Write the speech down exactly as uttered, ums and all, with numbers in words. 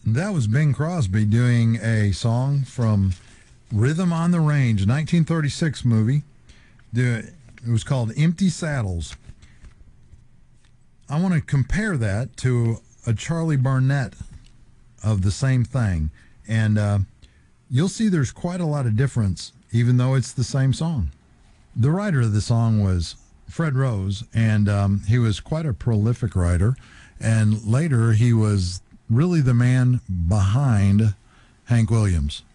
That was Bing Crosby doing a song from Rhythm on the Range, nineteen thirty-six movie. It was called Empty Saddles. I want to compare that to a Charlie Barnett of the same thing. And uh, you'll see there's quite a lot of difference, even though it's the same song. The writer of the song was Fred Rose, and um, he was quite a prolific writer. And later, he was really the man behind Hank Williams.